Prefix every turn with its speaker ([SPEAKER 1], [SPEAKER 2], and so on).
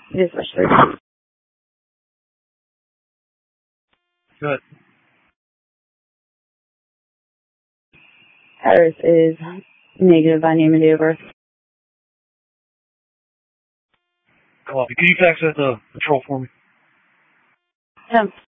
[SPEAKER 1] Dispatch 3.
[SPEAKER 2] Good.
[SPEAKER 1] Address is negative by name and date of birth.
[SPEAKER 2] Copy. Can you fax that to patrol for me?
[SPEAKER 1] 10